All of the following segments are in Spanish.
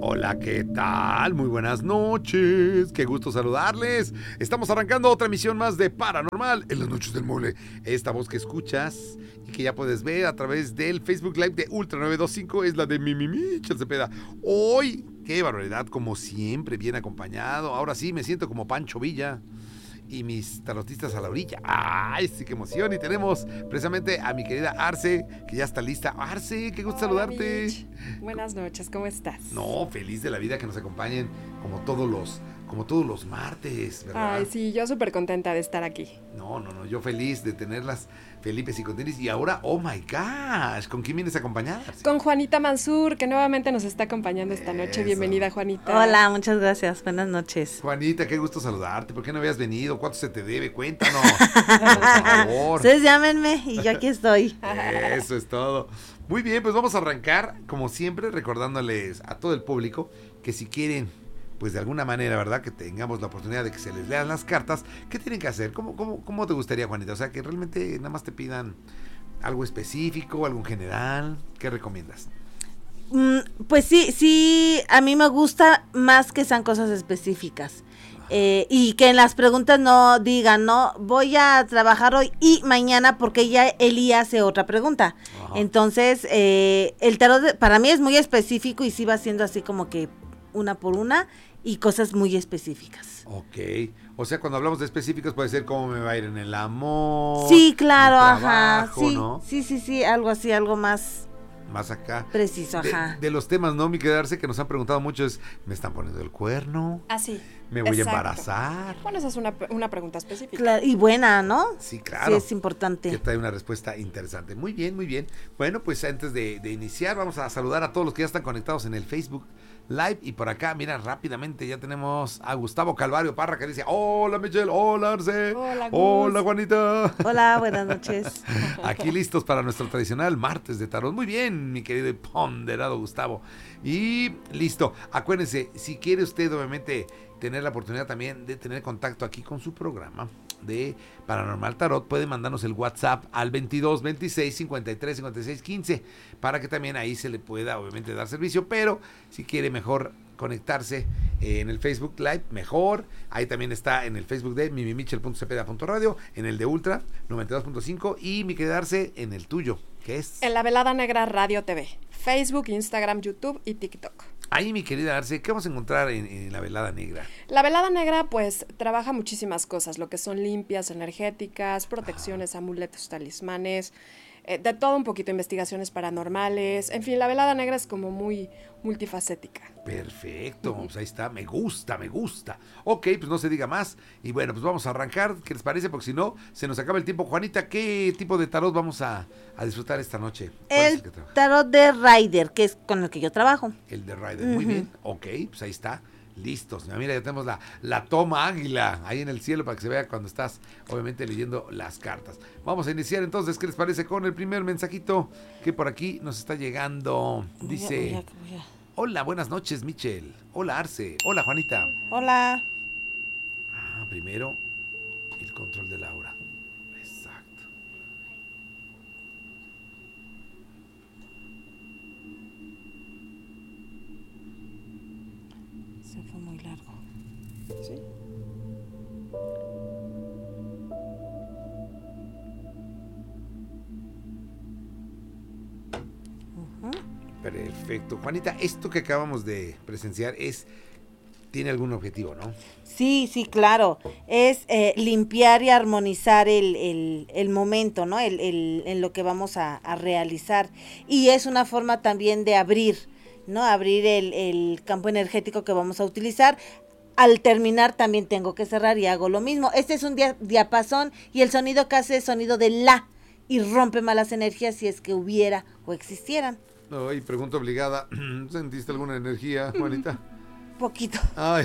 Hola, ¿qué tal? Muy buenas noches, qué gusto saludarles. Estamos arrancando otra emisión más de Paranormal en las noches del mole. Esta voz que escuchas y que ya puedes ver a través del Facebook Live de Ultra 925 es la de Michel Cepeda. Hoy, qué barbaridad, como siempre, bien acompañado. Ahora sí, me siento como Pancho Villa y mis tarotistas a la orilla. ¡Ay, sí, qué emoción! Y tenemos precisamente a mi querida Arce, que ya está lista. Arce, qué gusto saludarte. Mitch. Buenas noches, ¿cómo estás? No, feliz de la vida que nos acompañen como todos los martes, ¿verdad? Ay, sí, yo súper contenta de estar aquí. No, yo feliz de tenerlas, Felipe y Continis. Y ahora, oh my gosh, ¿con quién vienes acompañada? Con Juanita Mansur, que nuevamente nos está acompañando esta noche. Eso. Bienvenida, Juanita. Hola, muchas gracias. Buenas noches. Juanita, qué gusto saludarte. ¿Por qué no habías venido? ¿Cuánto se te debe? Cuéntanos, por favor. Ustedes llámenme y yo aquí estoy. Eso es todo. Muy bien, pues vamos a arrancar, como siempre, recordándoles a todo el público que si quieren, pues de alguna manera, ¿verdad? Que tengamos la oportunidad de que se les lean las cartas, ¿qué tienen que hacer? ¿Cómo te gustaría, Juanita? O sea, que realmente nada más te pidan algo específico, algo en general. ¿Qué recomiendas? Pues sí, a mí me gusta más que sean cosas específicas. Y que en las preguntas no digan, no, voy a trabajar hoy y mañana porque ya Eli hace otra pregunta. Ajá. Entonces, el tarot para mí es muy específico y sí va siendo así como que una por una y cosas muy específicas. Ok, o sea, cuando hablamos de específicos puede ser cómo me va a ir en el amor. Sí, claro, trabajo, ajá, sí, ¿no? sí, algo así, algo más acá. Preciso, ajá. De los temas, ¿no? Mi quedarse que nos han preguntado mucho es, ¿me están poniendo el cuerno? Ah, sí. ¿Me voy a embarazar? Bueno, esa es una pregunta específica. Claro, y buena, ¿no? Sí, claro. Sí, es importante. Que trae una respuesta interesante. Muy bien, muy bien. Bueno, pues antes de iniciar, vamos a saludar a todos los que ya están conectados en el Facebook Live. Y por acá, mira, rápidamente ya tenemos a Gustavo Calvario Parra que dice, hola Michelle, hola Arce, hola Juanita. Hola, buenas noches. Aquí listos para nuestro tradicional martes de tarot. Muy bien, mi querido y ponderado Gustavo. Y listo, acuérdense, si quiere usted obviamente tener la oportunidad también de tener contacto aquí con su programa de Paranormal Tarot, puede mandarnos el WhatsApp al 22 26 53 56 15 para que también ahí se le pueda obviamente dar servicio, pero si quiere mejor conectarse en el Facebook Live, mejor. Ahí también está en el Facebook de mimimichel.cepeda.radio, en el de Ultra 92.5 y mi quedarse en el tuyo, que es en La Velada Negra Radio TV, Facebook, Instagram, YouTube y TikTok. Ahí, mi querida Arce, ¿qué vamos a encontrar en La Velada Negra? La Velada Negra, pues, trabaja muchísimas cosas, lo que son limpias energéticas, protecciones, amuletos, talismanes, de todo un poquito, investigaciones paranormales, en fin, La Velada Negra es como muy multifacética. Perfecto, pues ahí está, me gusta. Ok, pues no se diga más, y bueno, pues vamos a arrancar, ¿qué les parece? Porque si no, se nos acaba el tiempo. Juanita, ¿qué tipo de tarot vamos a disfrutar esta noche? El tarot de Rider, que es con el que yo trabajo. El de Rider, muy bien, ok, pues ahí está. Listos, mira, ya tenemos la toma águila ahí en el cielo para que se vea cuando estás obviamente leyendo las cartas. Vamos a iniciar entonces, ¿qué les parece con el primer mensajito que por aquí nos está llegando? Dice, hola, buenas noches Michelle, hola Arce, hola Juanita. Hola. Primero el control de Laura. Exacto. Se fue muy largo. ¿Sí? Perfecto. Juanita, esto que acabamos de presenciar tiene algún objetivo, ¿no? Sí, claro. Es limpiar y armonizar el momento, ¿no? En lo que vamos a realizar. Y es una forma también de abrir, ¿no? Abrir el campo energético que vamos a utilizar. Al terminar también tengo que cerrar y hago lo mismo. Este es un diapasón y el sonido que hace es sonido de la y rompe malas energías si es que hubiera o existieran. No, y pregunta obligada, ¿sentiste alguna energía, Juanita? Poquito. Ay.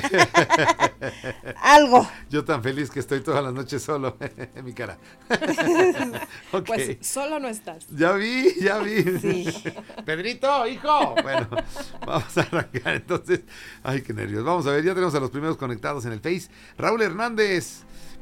Algo. Yo tan feliz que estoy todas las noches solo en mi cara. Okay. Pues solo no estás. Ya vi. Sí. Pedrito, hijo. Bueno, vamos a arrancar entonces. Ay, qué nervios. Vamos a ver, ya tenemos a los primeros conectados en el Face. Raúl Hernández.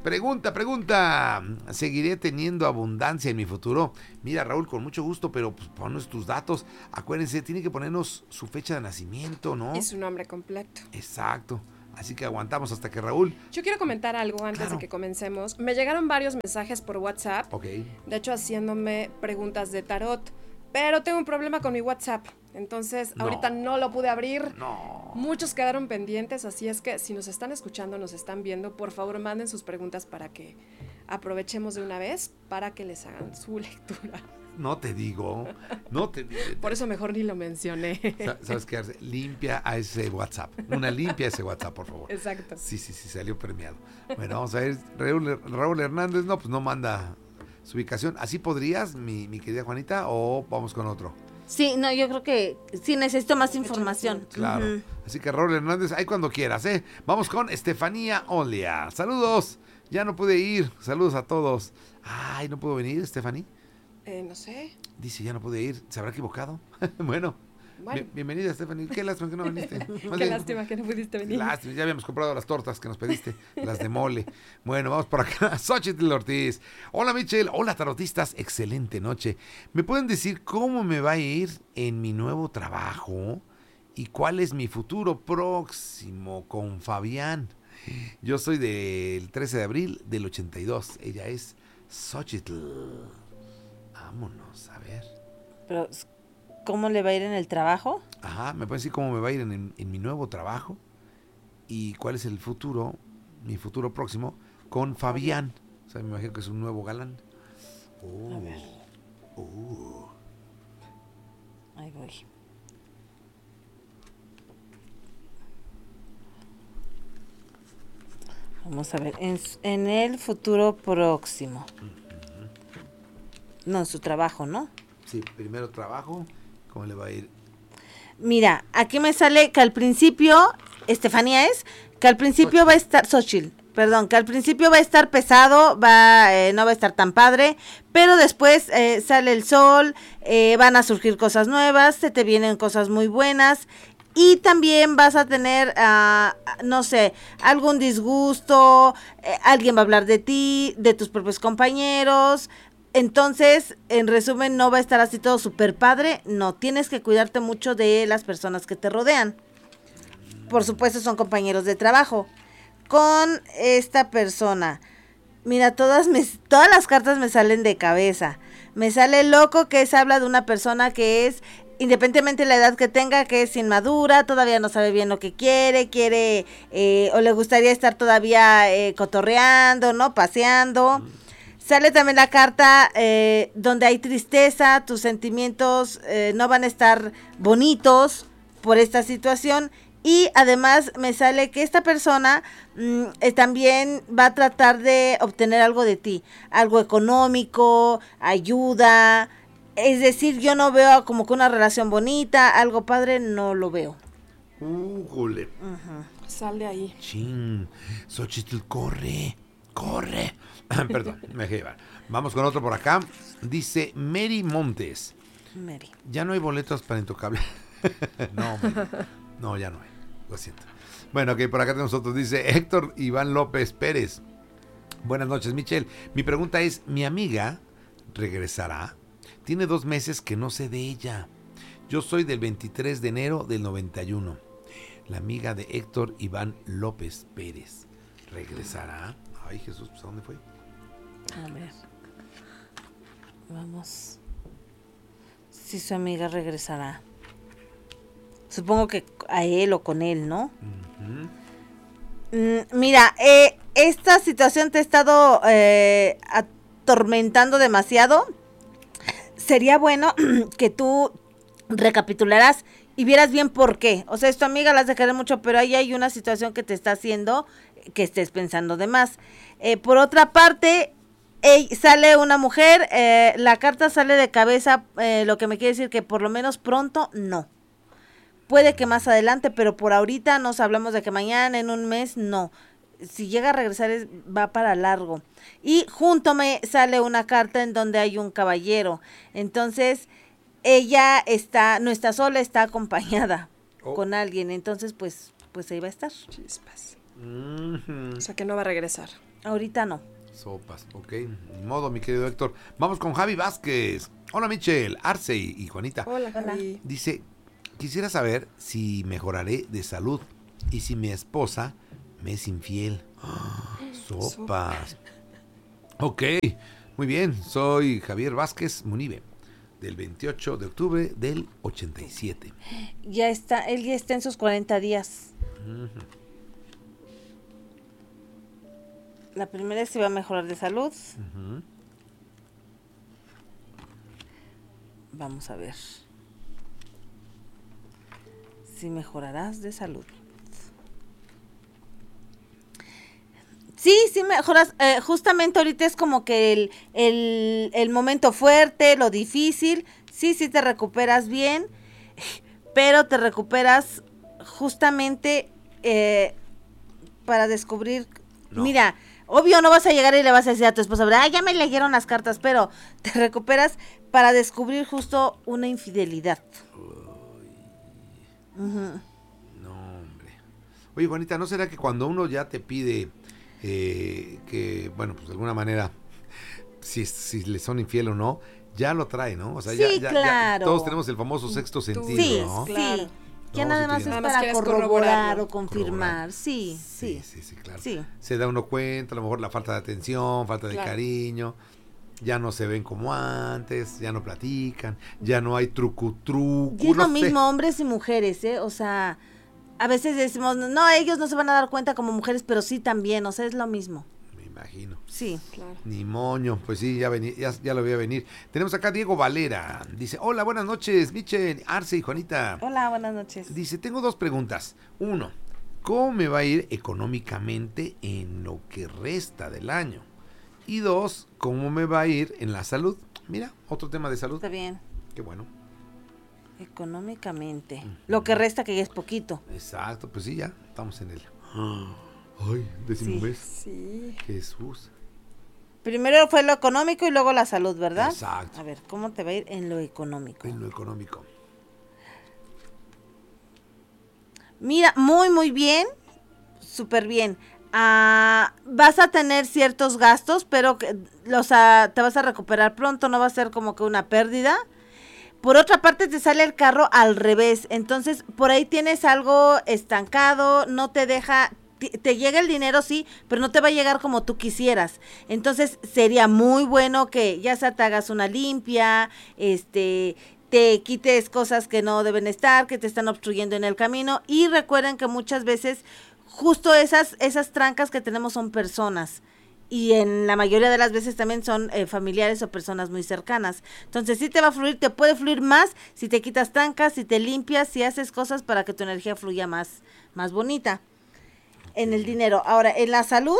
Pregunta. ¿Seguiré teniendo abundancia en mi futuro? Mira, Raúl, con mucho gusto, pero pues ponnos tus datos. Acuérdense, tiene que ponernos su fecha de nacimiento, ¿no? Y su nombre completo. Exacto. Así que aguantamos hasta que Raúl... Yo quiero comentar algo antes de que comencemos. Me llegaron varios mensajes por WhatsApp. Ok. De hecho, haciéndome preguntas de tarot. Pero tengo un problema con mi WhatsApp. Entonces, ahorita no lo pude abrir. No. Muchos quedaron pendientes, así es que si nos están escuchando, nos están viendo, por favor manden sus preguntas para que aprovechemos de una vez para que les hagan su lectura. No te digo. Por eso mejor ni lo mencioné. ¿Sabes qué? Limpia a ese WhatsApp. Limpia ese WhatsApp, por favor. Exacto. Sí, salió premiado. Bueno, vamos a ver. Raúl Hernández, no, pues no manda su ubicación. ¿Así podrías, mi querida Juanita, o vamos con otro? Sí, no, yo creo que sí necesito más información. Claro. Uh-huh. Así que Raúl Hernández, ahí cuando quieras, ¿eh? Vamos con Estefanía Olia. Saludos. Ya no pude ir. Saludos a todos. Ay, ¿no pudo venir, Estefanía? No sé. Dice, ya no pude ir. ¿Se habrá equivocado? Bueno. Bienvenida, Stephanie. Qué lástima que no viniste. Qué lástima que no pudiste venir. Lástima, ya habíamos comprado las tortas que nos pediste, las de mole. Bueno, vamos por acá. Xochitl Ortiz. Hola, Michelle. Hola, tarotistas. Excelente noche. ¿Me pueden decir cómo me va a ir en mi nuevo trabajo? ¿Y cuál es mi futuro próximo con Fabián? Yo soy del 13 de abril del 82. Ella es Xochitl. Vámonos, a ver. Pero, ¿cómo le va a ir en el trabajo? Ajá, me pueden decir cómo me va a ir en mi nuevo trabajo y cuál es el futuro, mi futuro próximo con Fabián. O sea, me imagino que es un nuevo galán. A ver. Ahí voy. Vamos a ver, en el futuro próximo. No, su trabajo, ¿no? Sí, primero trabajo, ¿cómo le va a ir? Mira, aquí me sale que al principio, Estefanía que al principio va a estar, Xochitl, perdón, que al principio va a estar pesado, no va a estar tan padre, pero después sale el sol, van a surgir cosas nuevas, se te vienen cosas muy buenas. Y también vas a tener, no sé, algún disgusto, alguien va a hablar de ti, de tus propios compañeros. Entonces, en resumen, no va a estar así todo súper padre. No, tienes que cuidarte mucho de las personas que te rodean. Por supuesto, son compañeros de trabajo. Con esta persona, mira, todas las cartas me salen de cabeza. Me sale loco, que habla de una persona que es, independientemente de la edad que tenga, que es inmadura, todavía no sabe bien lo que quiere, o le gustaría estar todavía cotorreando, ¿no? Paseando. Sale también la carta donde hay tristeza, tus sentimientos no van a estar bonitos por esta situación. Y además me sale que esta persona también va a tratar de obtener algo de ti, algo económico, ayuda. Es decir, yo no veo como que una relación bonita, algo padre, no lo veo. Jole. Sal de ahí. Chin, Xochitl, corre. Perdón, me dejé llevar. Vamos con otro por acá. Dice Mary Montes. Mary. Ya no hay boletos para Intocable. No, ya no hay. Lo siento. Bueno, ok, por acá tenemos otros. Dice Héctor Iván López Pérez. Buenas noches, Michelle. Mi pregunta es, ¿mi amiga regresará? Tiene 2 meses que no sé de ella. Yo soy del 23 de enero del 91. La amiga de Héctor Iván López Pérez. ¿Regresará? Ay, Jesús, pues ¿a dónde fue? A ver. Vamos. Si su amiga regresará. Supongo que a él o con él, ¿no? Mira, esta situación te ha estado atormentando demasiado. Sería bueno que tú recapitularas y vieras bien por qué. O sea, es tu amiga, la has de querer mucho, pero ahí hay una situación que te está haciendo que estés pensando de más. Por otra parte, sale una mujer, la carta sale de cabeza, lo que me quiere decir que por lo menos pronto no. Puede que más adelante, pero por ahorita nos hablamos de que mañana, en un mes, no. Si llega a regresar va para largo. Y junto me sale una carta en donde hay un caballero. Entonces, ella no está sola, está acompañada con alguien. Entonces, pues ahí va a estar. Chispas. O sea que no va a regresar. Ahorita no. Sopas, ok. Ni modo, mi querido Héctor. Vamos con Javi Vázquez. Hola, Michelle, Arce y Juanita. Hola, Javi. Dice, quisiera saber si mejoraré de salud y si mi esposa me es infiel. Sopas. Ok, muy bien. Soy Javier Vázquez Munive, del 28 de octubre del 87. Él ya está en sus 40 días. La primera es si va a mejorar de salud. Vamos a ver. Si mejorarás de salud. Sí mejoras. Justamente ahorita es como que el momento fuerte, lo difícil. Sí te recuperas bien, pero te recuperas justamente para descubrir. No. Mira, obvio no vas a llegar y le vas a decir a tu esposa, ya me leyeron las cartas, pero te recuperas para descubrir justo una infidelidad. No, hombre. Oye, Juanita, ¿no será que cuando uno ya te pide que, bueno, pues de alguna manera, si le son infiel o no, ya lo trae, ¿no? O sea, sí, claro. Ya todos tenemos el famoso sexto sentido, sí, ¿no? Claro. Sí. Ya nada más es para corroborar o confirmar. Sí, claro. Sí. Se da uno cuenta, a lo mejor la falta de atención, falta de cariño, ya no se ven como antes, ya no platican, ya no hay truco. Y es lo mismo hombres y mujeres, ¿eh? O sea, a veces decimos, no, ellos no se van a dar cuenta como mujeres, pero sí también, o sea, es lo mismo. Me imagino. Sí. Claro. Ni moño, pues sí, ya lo voy a venir. Tenemos acá a Diego Valera. Dice, hola, buenas noches, Michelle, Arce y Juanita. Hola, buenas noches. Dice, tengo 2 preguntas. 1, ¿cómo me va a ir económicamente en lo que resta del año? Y 2, ¿cómo me va a ir en la salud? Mira, otro tema de salud. Está bien. Qué bueno. Económicamente. Lo que resta que ya es poquito. Exacto, pues sí, ya estamos en el... Ay, 10º mes. Sí. Jesús. Primero fue lo económico y luego la salud, ¿verdad? Exacto. A ver, ¿cómo te va a ir en lo económico? En lo económico. Mira, muy bien. Súper bien. Vas a tener ciertos gastos, pero te vas a recuperar pronto, no va a ser como que una pérdida. Por otra parte, te sale el carro al revés, entonces por ahí tienes algo estancado, no te deja, te llega el dinero, sí, pero no te va a llegar como tú quisieras. Entonces sería muy bueno que ya sea te hagas una limpia, te quites cosas que no deben estar, que te están obstruyendo en el camino, y recuerden que muchas veces justo esas trancas que tenemos son personas, y en la mayoría de las veces también son familiares o personas muy cercanas. Entonces sí te va a fluir, te puede fluir más si te quitas trancas, si te limpias, si haces cosas para que tu energía fluya más bonita. En el dinero. Ahora, en la salud,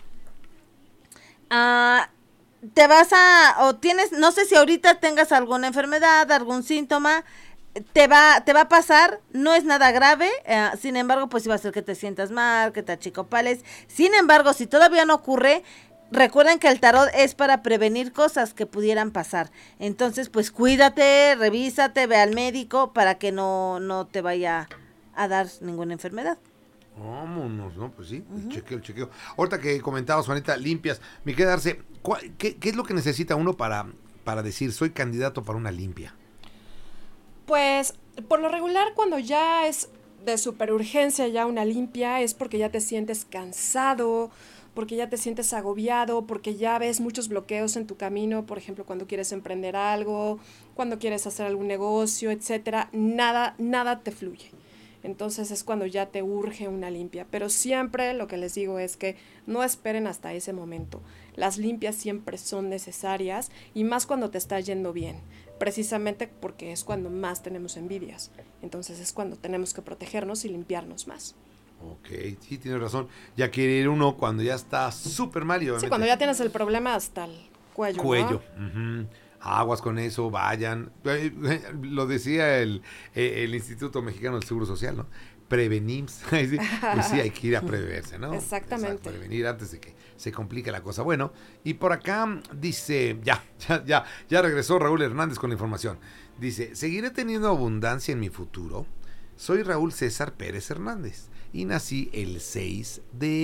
te vas o tienes, no sé si ahorita tengas alguna enfermedad, algún síntoma, te va a pasar, no es nada grave, sin embargo, pues sí va a ser que te sientas mal, que te achicopales. Sin embargo, si todavía no ocurre, recuerden que el tarot es para prevenir cosas que pudieran pasar. Entonces, pues cuídate, revísate, ve al médico para que no te vaya a dar ninguna enfermedad. Vámonos, ¿no? Pues sí, el chequeo. Ahorita que comentabas, Juanita, limpias, me queda darse, ¿qué es lo que necesita uno para decir, soy candidato para una limpia? Pues, por lo regular, cuando ya es de superurgencia ya una limpia, es porque ya te sientes cansado, porque ya te sientes agobiado, porque ya ves muchos bloqueos en tu camino, por ejemplo, cuando quieres emprender algo, cuando quieres hacer algún negocio, etcétera, nada te fluye. Entonces es cuando ya te urge una limpia. Pero siempre lo que les digo es que no esperen hasta ese momento. Las limpias siempre son necesarias y más cuando te está yendo bien. Precisamente porque es cuando más tenemos envidias. Entonces es cuando tenemos que protegernos y limpiarnos más. Ok, sí, tienes razón. Ya quiere ir uno cuando ya está súper mal. Sí, cuando ya tienes el problema hasta el cuello. ¿no? Aguas con eso, vayan. Lo decía el Instituto Mexicano del Seguro Social, ¿no? Prevenimos. Pues sí, hay que ir a preverse, ¿no? Exactamente. Exacto, prevenir antes de que se complique la cosa. Bueno, y por acá dice, ya regresó Raúl Hernández con la información. Dice, ¿seguiré teniendo abundancia en mi futuro? Soy Raúl César Pérez Hernández y nací el 6 de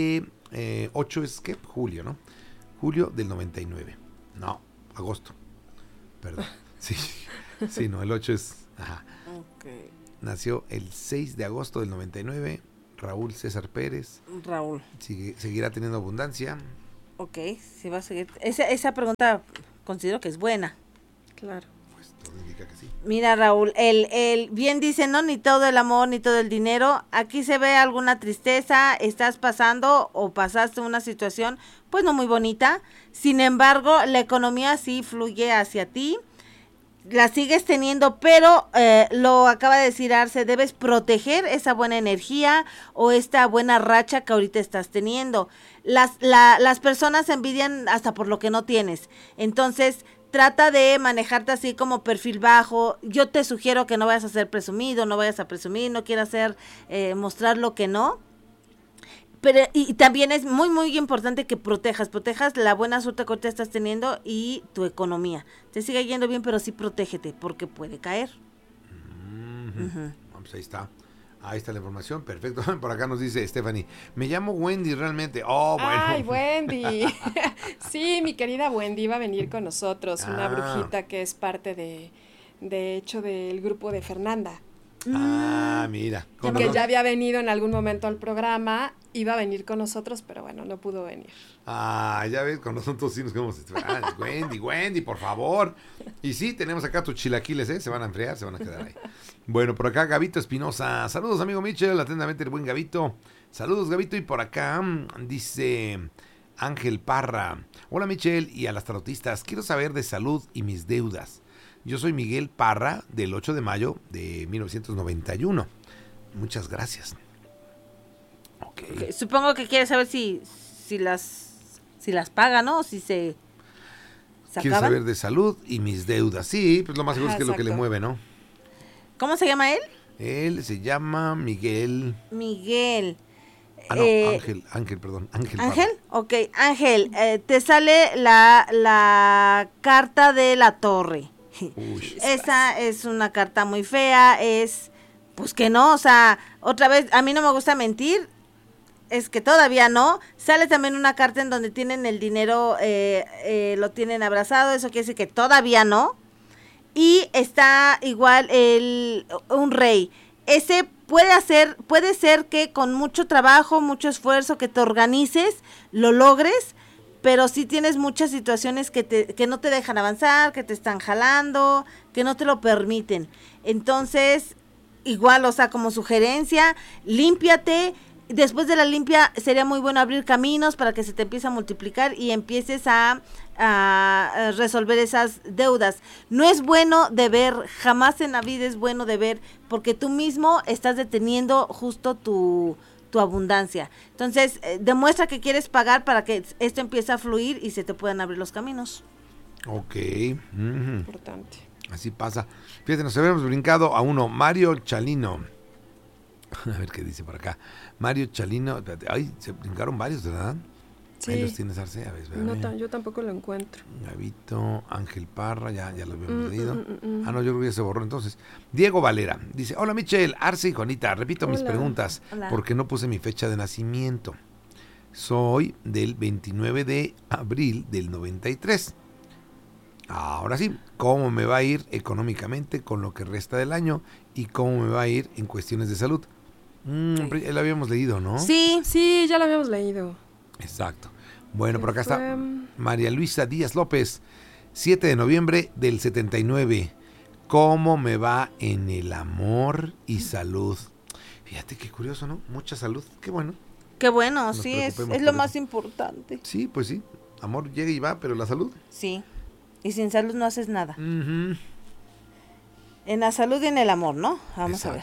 8 es, ¿qué? Julio, ¿no? Julio del 99. No, agosto. Perdón. Sí, sí, no, el 8 es... Ajá. Okay. Nació el 6 de agosto del 99. Raúl César Pérez. Raúl. Seguirá teniendo abundancia. Ok, sí va a seguir. Esa pregunta considero que es buena. Claro. Pues todo indica que sí. Mira, Raúl, el bien dice, no, ni todo el amor, ni todo el dinero. Aquí se ve alguna tristeza, estás pasando o pasaste una situación, pues no muy bonita. Sin embargo, la economía sí fluye hacia ti. La sigues teniendo, pero lo acaba de decir Arce, debes proteger esa buena energía o esta buena racha que ahorita estás teniendo. Las personas envidian hasta por lo que no tienes. Entonces, trata de manejarte así como perfil bajo. Yo te sugiero que no vayas a ser presumido, no vayas a presumir, no quieras mostrar lo que no. Pero y también es muy muy importante que protejas la buena suerte que ahorita estás teniendo y tu economía. Te sigue yendo bien, pero sí protégete porque puede caer. Pues ahí está la información, perfecto. Por acá nos dice Stephanie, me llamo Wendy realmente. Oh, bueno. Ay, Wendy. Sí, mi querida Wendy va a venir con nosotros, una brujita que es parte de hecho del grupo de Fernanda. Mira. Que ya había venido en algún momento al programa, iba a venir con nosotros, pero bueno, no pudo venir. Ya ves, con nosotros sí nos quedamos. Wendy, por favor. Y sí, tenemos acá tus chilaquiles, se van a enfriar, se van a quedar ahí. Bueno, por acá Gabito Espinosa. Saludos, amigo Michel, atentamente el buen Gabito. Saludos, Gabito. Y por acá dice Ángel Parra. Hola, Michel, y a las tarotistas. Quiero saber de salud y mis deudas. Yo soy Miguel Parra, del 8 de mayo de 1991. Muchas gracias. Okay. Supongo que quieres saber si las paga, ¿no? O si se Quiero saber de salud y mis deudas. Sí, pues lo más seguro es que es lo que le Exacto. mueve, ¿no? ¿Cómo se llama él? Él se llama Miguel. No, Ángel, perdón. Ángel. ¿Ángel? Ok, Ángel, te sale la carta de la torre. Uy. Esa es una carta muy fea, pues que no, o sea, otra vez, a mí no me gusta mentir, es que todavía no. Sale también una carta en donde tienen el dinero, lo tienen abrazado, eso quiere decir que todavía no. Y está igual un rey. Ese puede ser que con mucho trabajo, mucho esfuerzo, que te organices, lo logres, pero sí tienes muchas situaciones que no te dejan avanzar, que te están jalando, que no te lo permiten. Entonces, igual, o sea, como sugerencia, límpiate. Después de la limpia sería muy bueno abrir caminos para que se te empiece a multiplicar y empieces a resolver esas deudas. No es bueno deber, jamás en la vida es bueno deber, porque tú mismo estás deteniendo justo tu abundancia. Entonces, demuestra que quieres pagar para que esto empiece a fluir y se te puedan abrir los caminos. Ok. Importante. Así pasa. Fíjate, nos habíamos brincado a uno, Mario Chalino. A ver qué dice por acá. Mario Chalino. Espérate, ay, se brincaron varios, ¿verdad? Sí. Ahí los tienes, Arce. A ver, No, yo tampoco lo encuentro. Gabito, Ángel Parra, ya lo habíamos leído. No, yo creo que ya se borró entonces. Diego Valera dice, hola Michelle, Arce y Juanita, repito mis preguntas, porque no puse mi fecha de nacimiento. Soy del 29 de abril del 93. Ahora sí, ¿cómo me va a ir económicamente con lo que resta del año? ¿Y cómo me va a ir en cuestiones de salud? Lo habíamos leído, ¿no? Sí, ya lo habíamos leído. Exacto. Bueno, por acá está María Luisa Díaz López, 7 de noviembre del 79. ¿Cómo me va en el amor y salud? Fíjate qué curioso, ¿no? Mucha salud, qué bueno. Qué bueno, sí, es lo más importante. Sí, pues sí, amor llega y va, pero la salud. Sí, y sin salud no haces nada. Uh-huh. En la salud y en el amor, ¿no? Vamos Exacto.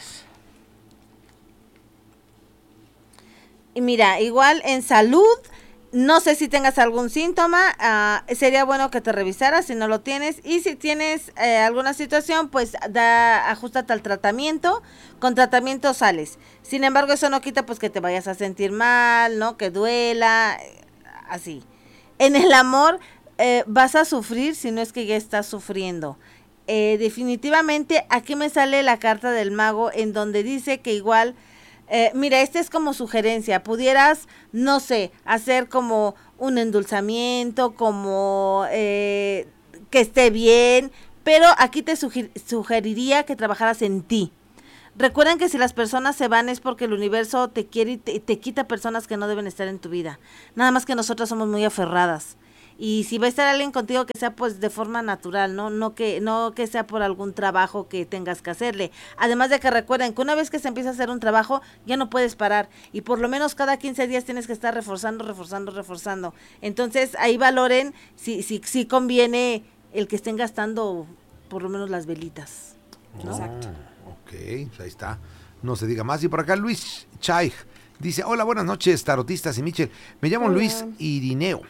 a ver. Y mira, igual en salud, no sé si tengas algún síntoma, sería bueno que te revisaras si no lo tienes, y si tienes alguna situación, pues ajustate al tratamiento, con tratamiento sales. Sin embargo, eso no quita pues que te vayas a sentir mal, ¿no? Que duela, así. En el amor vas a sufrir si no es que ya estás sufriendo. Definitivamente aquí me sale la carta del mago en donde dice que igual Mira, este es como sugerencia. Pudieras, no sé, hacer como un endulzamiento, como que esté bien, pero aquí te sugeriría que trabajaras en ti. Recuerden que si las personas se van es porque el universo te quiere y te quita personas que no deben estar en tu vida. Nada más que nosotras somos muy aferradas. Y si va a estar alguien contigo, que sea pues de forma natural, no que sea por algún trabajo que tengas que hacerle. Además de que recuerden que una vez que se empieza a hacer un trabajo, ya no puedes parar. Y por lo menos cada 15 días tienes que estar reforzando. Entonces ahí valoren si conviene el que estén gastando por lo menos las velitas, ¿no? Exacto. Ok, pues ahí está. No se diga más. Y por acá Luis Chay dice, hola, buenas noches, tarotistas y Michel. Me llamo Hola. Luis Irineo.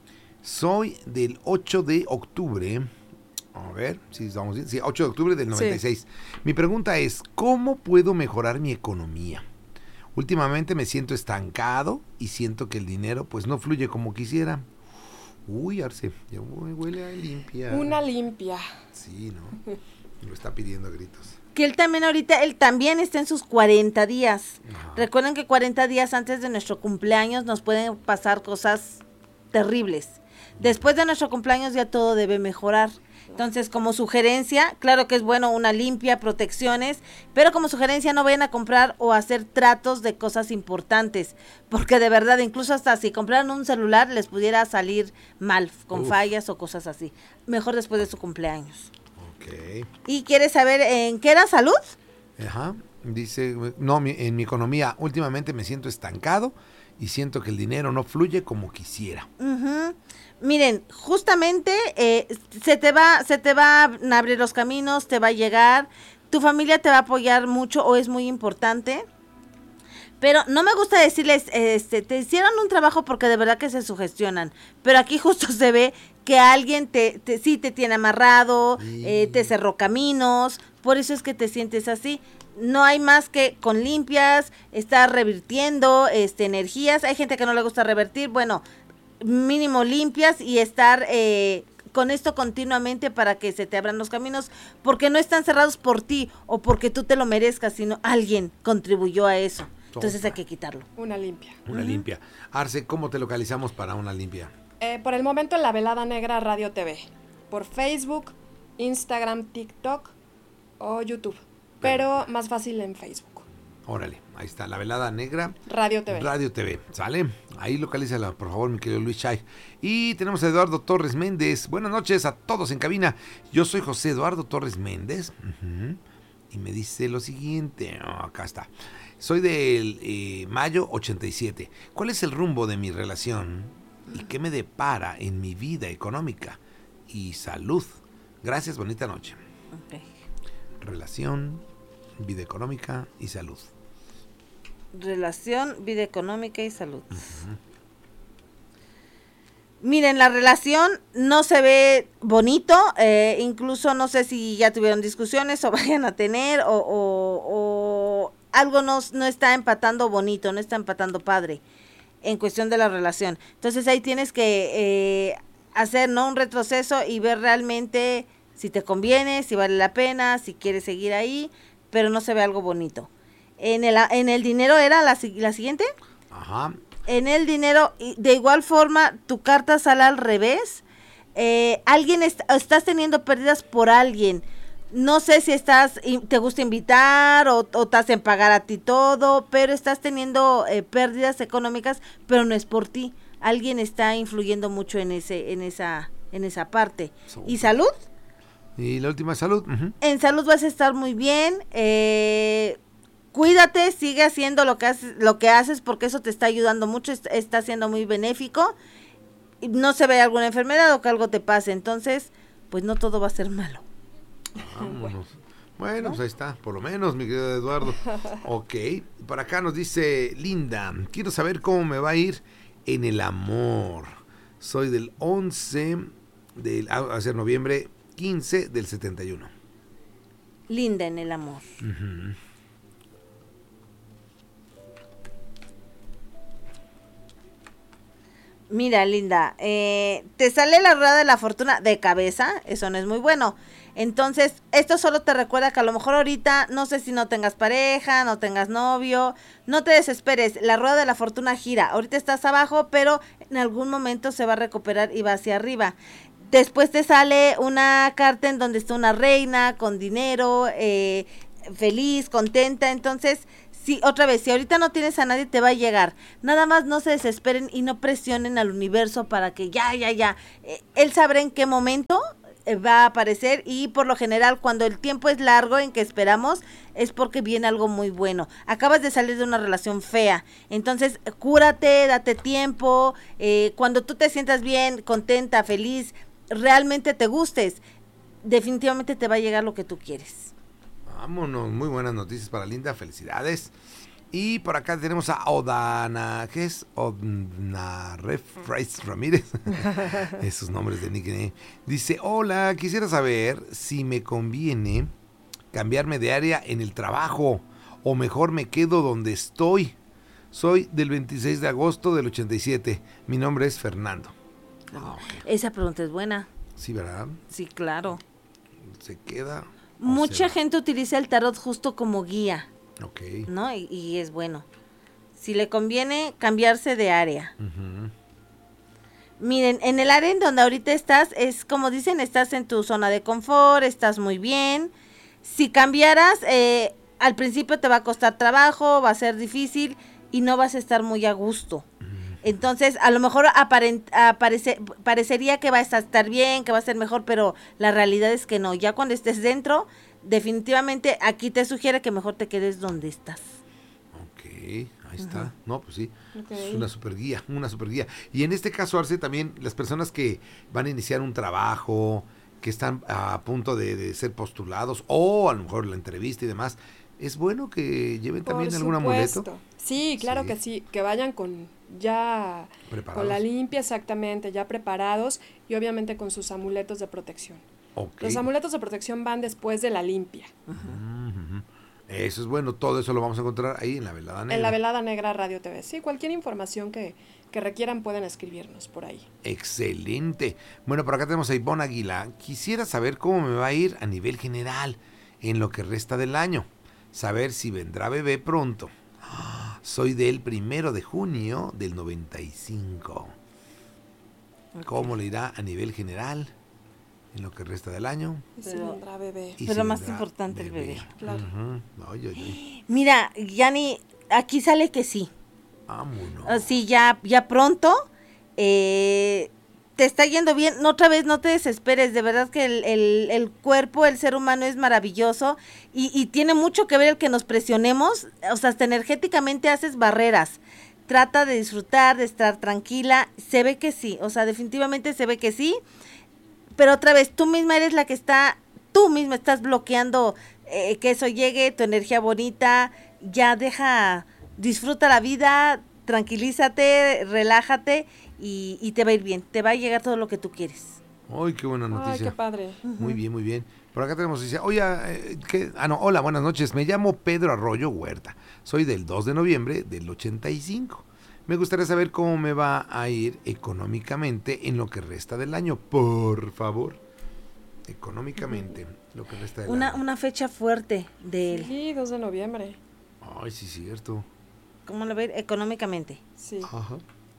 Soy del 8 de octubre. A ver, si estamos bien. Sí, 8 de octubre del 96. Sí. Mi pregunta es, ¿cómo puedo mejorar mi economía? Últimamente me siento estancado y siento que el dinero pues no fluye como quisiera. Uy, Arce, ya huele a limpia. Una limpia. Sí, ¿no? Lo está pidiendo a gritos. Que él también está en sus 40 días. Ajá. Recuerden que 40 días antes de nuestro cumpleaños nos pueden pasar cosas terribles. Después de nuestro cumpleaños ya todo debe mejorar. Entonces, como sugerencia, claro que es bueno una limpia, protecciones, pero como sugerencia no vayan a comprar o hacer tratos de cosas importantes, porque de verdad, incluso hasta si compraran un celular, les pudiera salir mal, con fallas o cosas así. Mejor después de su cumpleaños. Okay. ¿Y quieres saber en qué era salud? Ajá, dice, no, en mi economía últimamente me siento estancado y siento que el dinero no fluye como quisiera. Miren, justamente se te van a abrir los caminos, te va a llegar, tu familia te va a apoyar mucho o es muy importante. Pero no me gusta decirles, te hicieron un trabajo porque de verdad que se sugestionan. Pero aquí justo se ve que alguien sí te tiene amarrado, te cerró caminos, por eso es que te sientes así. No hay más que con limpias, estar revirtiendo energías. Hay gente que no le gusta revertir, bueno, mínimo limpias y estar con esto continuamente para que se te abran los caminos, porque no están cerrados por ti o porque tú te lo merezcas, sino alguien contribuyó a eso. Entonces hay que quitarlo. Una limpia. Una limpia. Arce, ¿cómo te localizamos para una limpia? Por el momento en La Velada Negra Radio TV. Por Facebook, Instagram, TikTok o YouTube. Pero más fácil en Facebook. Órale, ahí está, La Velada Negra Radio TV. Radio TV, ¿sale? Ahí localízala, por favor, mi querido Luis Chay. Y tenemos a Eduardo Torres Méndez. Buenas noches a todos en cabina. Yo soy José Eduardo Torres Méndez. Y me dice lo siguiente. Acá está. Soy del mayo 87. ¿Cuál es el rumbo de mi relación? ¿Y qué me depara en mi vida económica y salud? Gracias, bonita noche. Okay. Relación, vida económica y salud. Relación, vida económica y salud. Miren, la relación no se ve bonito, incluso no sé si ya tuvieron discusiones o vayan a tener o algo no está empatando bonito, no está empatando padre en cuestión de la relación. Entonces ahí tienes que hacer un retroceso y ver realmente si te conviene, si vale la pena, si quieres seguir ahí, pero no se ve algo bonito. En el dinero era la siguiente. Ajá. En el dinero, de igual forma, tu carta sale al revés. Alguien estás teniendo pérdidas por alguien. No sé si te gusta invitar o te hacen pagar a ti todo, pero estás teniendo pérdidas económicas, pero no es por ti. Alguien está influyendo mucho en esa parte. ¿Y salud? Y la última, salud. En salud vas a estar muy bien. Cuídate, sigue haciendo lo que haces porque eso te está ayudando mucho, está siendo muy benéfico. No se ve alguna enfermedad o que algo te pase, entonces, pues no todo va a ser malo. Vámonos. Bueno, pues ahí está, por lo menos, mi querido Eduardo. Ok, por acá nos dice Linda, quiero saber cómo me va a ir en el amor. Soy del 11, va a ser noviembre 15 del 71. Linda en el amor. Mira, Linda, te sale la rueda de la fortuna de cabeza, eso no es muy bueno. Entonces, esto solo te recuerda que a lo mejor ahorita, no sé si no tengas pareja, no tengas novio, no te desesperes, la rueda de la fortuna gira, ahorita estás abajo, pero en algún momento se va a recuperar y va hacia arriba. Después te sale una carta en donde está una reina con dinero, feliz, contenta, entonces, sí, otra vez, si ahorita no tienes a nadie, te va a llegar. Nada más no se desesperen y no presionen al universo para que ya. Él sabrá en qué momento va a aparecer y por lo general cuando el tiempo es largo en que esperamos es porque viene algo muy bueno. Acabas de salir de una relación fea, entonces cúrate, date tiempo, cuando tú te sientas bien, contenta, feliz, realmente te gustes, definitivamente te va a llegar lo que tú quieres. Vámonos, muy buenas noticias para Linda, felicidades. Y por acá tenemos a Odana, ¿qué es? Odana Ramírez. Esos nombres de nickname. Dice, hola, quisiera saber si me conviene cambiarme de área en el trabajo o mejor me quedo donde estoy. Soy del 26 de agosto del 87. Mi nombre es Fernando. Okay. Esa pregunta es buena. Sí, ¿verdad? Sí, claro. ¿Se queda? Mucha gente utiliza el tarot justo como guía. Ok. ¿No? Y es bueno. Si le conviene cambiarse de área. Uh-huh. Miren, en el área en donde ahorita estás, es como dicen, estás en tu zona de confort, estás muy bien. Si cambiaras, al principio te va a costar trabajo, va a ser difícil y no vas a estar muy a gusto. Entonces, a lo mejor parecería que va a estar bien, que va a ser mejor, pero la realidad es que no. Ya cuando estés dentro, definitivamente aquí te sugiere que mejor te quedes donde estás. Ok, ahí está. Uh-huh. No, pues sí, Okay. es una super guía. Y en este caso, Arce, también las personas que van a iniciar un trabajo, que están a punto de ser postulados, o a lo mejor la entrevista y demás, ¿es bueno que lleven también algún amuleto? Sí, claro que sí, que vayan con con la limpia, exactamente, ya preparados y obviamente con sus amuletos de protección. Okay. Los amuletos de protección van después de la limpia. Uh-huh. Eso es bueno, todo eso lo vamos a encontrar ahí en La Velada Negra. En La Velada Negra Radio TV. Sí, cualquier información que requieran pueden escribirnos por ahí. Excelente. Bueno, por acá tenemos a Ivonne Aguila. Quisiera saber cómo me va a ir a nivel general en lo que resta del año. Saber si vendrá bebé pronto. Soy del 1 de junio del 95. Okay. ¿Cómo le irá a nivel general en lo que resta del año? Y si vendrá bebé. Pero si más importante bebé. El bebé. Claro. Uh-huh. Oye. Mira, Yani, aquí sale que sí. Vámonos. Sí, ya pronto. Te está yendo bien, otra vez no te desesperes, de verdad que el cuerpo, el ser humano es maravilloso y tiene mucho que ver el que nos presionemos, o sea, hasta energéticamente haces barreras, trata de disfrutar, de estar tranquila, se ve que sí, o sea, definitivamente se ve que sí, pero otra vez, tú misma eres la que tú misma estás bloqueando que eso llegue, tu energía bonita, ya disfruta la vida, tranquilízate, relájate y te va a ir bien, te va a llegar todo lo que tú quieres. ¡Ay, qué buena noticia! ¡Ay, qué padre! Muy bien, muy bien. Por acá tenemos, dice, oye, hola, buenas noches, me llamo Pedro Arroyo Huerta, soy del 2 de noviembre del 85. Me gustaría saber cómo me va a ir económicamente en lo que resta del año, por favor. Económicamente, lo que resta del año. Una fecha fuerte de él. Sí, 2 de noviembre. Ay, sí, cierto. ¿Cómo lo ve económicamente? Sí. Ajá.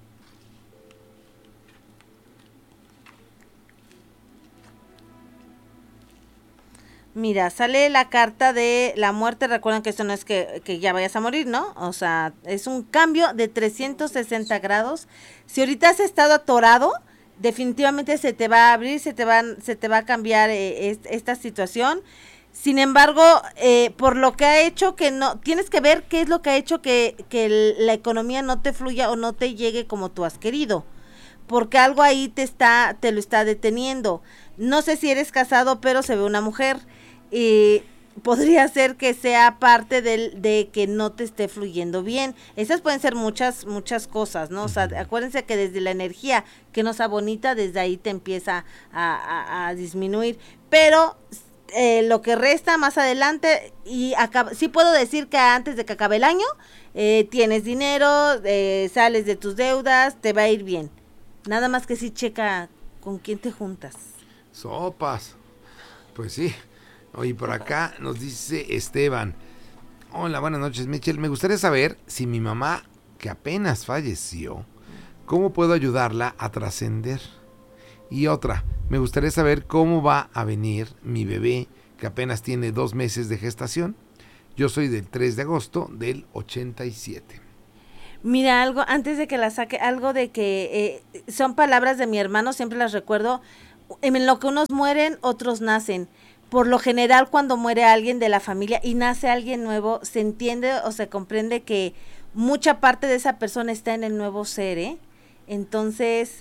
Mira, sale la carta de la muerte. Recuerden que esto no es que ya vayas a morir, ¿no? O sea, es un cambio de 360 grados. Si ahorita has estado atorado, definitivamente se te va a abrir, se te va a cambiar esta situación. Sin embargo, por lo que ha hecho que no, tienes que ver qué es lo que ha hecho que la economía no te fluya o no te llegue como tú has querido. Porque algo ahí te lo está deteniendo. No sé si eres casado, pero se ve una mujer. Podría ser que sea parte de que no te esté fluyendo bien. Esas pueden ser muchas cosas, ¿no? O sea, acuérdense que desde la energía que no sea bonita, desde ahí te empieza a disminuir. Pero lo que resta más adelante, sí puedo decir que antes de que acabe el año, tienes dinero, sales de tus deudas, te va a ir bien. Nada más que sí checa con quién te juntas. Sopas. Pues sí. Oye, por acá nos dice Esteban. Hola, buenas noches, Michelle. Me gustaría saber si mi mamá, que apenas falleció, ¿cómo puedo ayudarla a trascender? Y otra, me gustaría saber cómo va a venir mi bebé, que apenas tiene 2 meses de gestación. Yo soy del 3 de agosto del 87. Mira, algo, antes de que la saque, algo de que son palabras de mi hermano, siempre las recuerdo. En lo que unos mueren, otros nacen. Por lo general, cuando muere alguien de la familia y nace alguien nuevo, se entiende o se comprende que mucha parte de esa persona está en el nuevo ser, ¿eh? Entonces,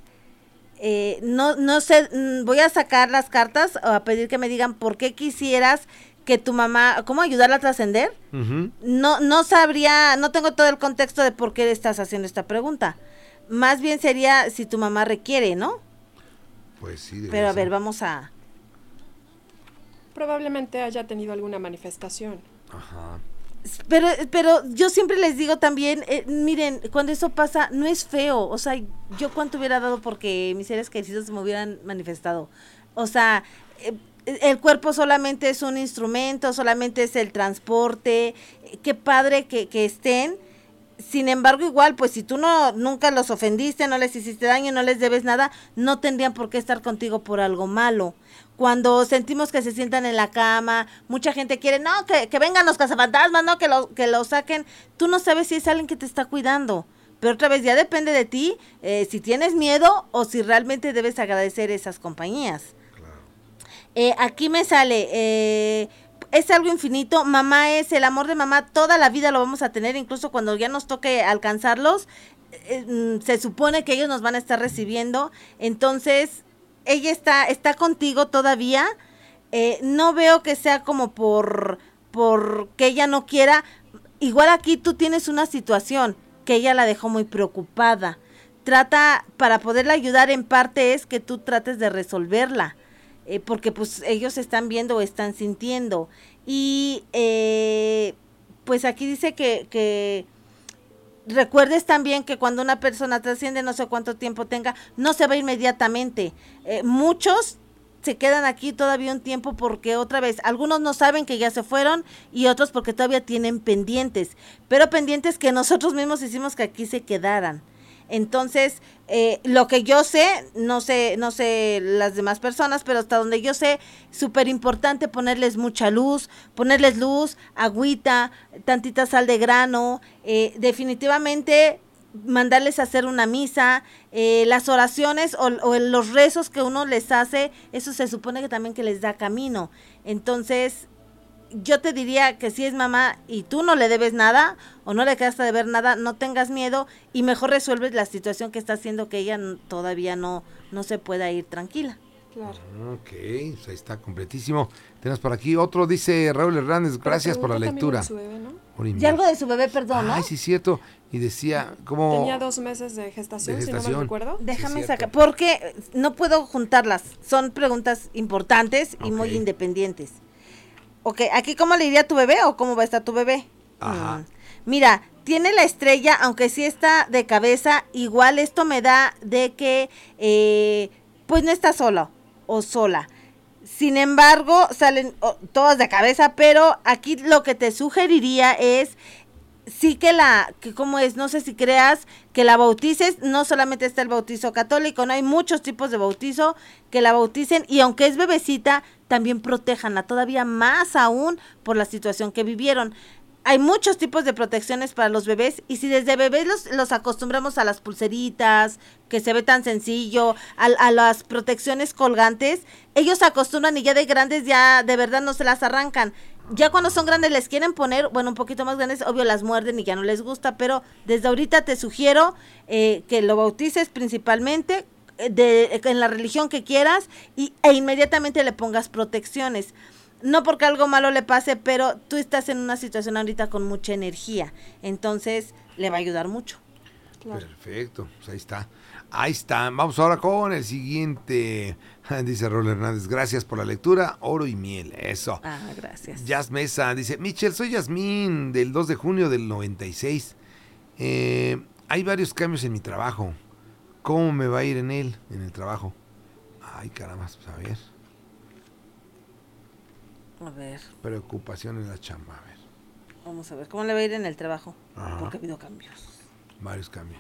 no sé, voy a sacar las cartas o a pedir que me digan por qué quisieras que tu mamá, ¿cómo ayudarla a trascender? Uh-huh. No sabría, no tengo todo el contexto de por qué estás haciendo esta pregunta. Más bien sería si tu mamá requiere, ¿no? Pues sí. Pero a ver, vamos a... Probablemente haya tenido alguna manifestación. Ajá. Pero yo siempre les digo también, miren, cuando eso pasa, no es feo. O sea, yo cuánto hubiera dado porque mis seres queridos me hubieran manifestado. O sea, el cuerpo solamente es un instrumento, solamente es el transporte. Qué padre que estén. Sin embargo, igual, pues si tú nunca los ofendiste, no les hiciste daño, no les debes nada, no tendrían por qué estar contigo por algo malo. Cuando sentimos que se sientan en la cama, mucha gente quiere, no, que vengan los cazafantasmas, no, que lo saquen. Tú no sabes si es alguien que te está cuidando. Pero otra vez, ya depende de ti, si tienes miedo o si realmente debes agradecer esas compañías. Claro. Aquí me sale... es algo infinito, mamá es el amor de mamá, toda la vida lo vamos a tener, incluso cuando ya nos toque alcanzarlos, se supone que ellos nos van a estar recibiendo, entonces ella está contigo todavía, no veo que sea como por que ella no quiera, igual aquí tú tienes una situación que ella la dejó muy preocupada, trata, para poderla ayudar en parte es que tú trates de resolverla, porque pues ellos están viendo o están sintiendo y pues aquí dice que recuerdes también que cuando una persona trasciende, no sé cuánto tiempo tenga, no se va inmediatamente, muchos se quedan aquí todavía un tiempo porque otra vez, algunos no saben que ya se fueron y otros porque todavía tienen pendientes, pero pendientes que nosotros mismos hicimos que aquí se quedaran. Entonces, lo que yo sé, no sé las demás personas, pero hasta donde yo sé, súper importante ponerles mucha luz, agüita, tantita sal de grano, definitivamente mandarles a hacer una misa, las oraciones o los rezos que uno les hace, eso se supone que también que les da camino. Entonces, yo te diría que si es mamá y tú no le debes nada o no le quedaste de ver nada, no tengas miedo y mejor resuelves la situación que está haciendo que ella todavía no se pueda ir tranquila. Claro. Ok, pues ahí está completísimo. Tenemos por aquí otro, dice Raúl Hernández, gracias por la lectura. Su bebé, ¿no? Y algo de su bebé, perdón, ¿no? Ay, sí, cierto. Y decía, ¿cómo? Tenía 2 meses de gestación, si no me recuerdo. Déjame sí, sacar, porque no puedo juntarlas. Son preguntas importantes y muy independientes. Ok, ¿aquí cómo le iría a tu bebé o cómo va a estar tu bebé? Ajá. Mira, tiene la estrella, aunque sí está de cabeza, igual esto me da de que, pues no está solo o sola. Sin embargo, salen todas de cabeza, pero aquí lo que te sugeriría es sí que cómo es, no sé si creas que la bautices, no solamente está el bautizo católico, no hay muchos tipos de bautizo, que la bauticen y aunque es bebecita, también protéjanla todavía más aún por la situación que vivieron. Hay muchos tipos de protecciones para los bebés y si desde bebés los acostumbramos a las pulseritas, que se ve tan sencillo, a las protecciones colgantes, ellos se acostumbran y ya de grandes ya de verdad no se las arrancan. Ya cuando son grandes les quieren poner, bueno, un poquito más grandes, obvio las muerden y ya no les gusta, pero desde ahorita te sugiero que lo bautices principalmente en la religión que quieras e inmediatamente le pongas protecciones. No porque algo malo le pase, pero tú estás en una situación ahorita con mucha energía, entonces le va a ayudar mucho. Claro. Perfecto, pues ahí está. Ahí está. Vamos ahora con el siguiente. Dice Raúl Hernández, gracias por la lectura, oro y miel, eso. Gracias. Jazz Mesa dice, Michelle, soy Yasmín del 2 de junio del 96. Hay varios cambios en mi trabajo. ¿Cómo me va a ir en el trabajo? Ay, caramba, pues a ver. A ver, Preocupación en la chamba, a ver. vamos a ver, ¿cómo le va a ir en el trabajo? Ajá. Porque ha habido cambios. Varios cambios.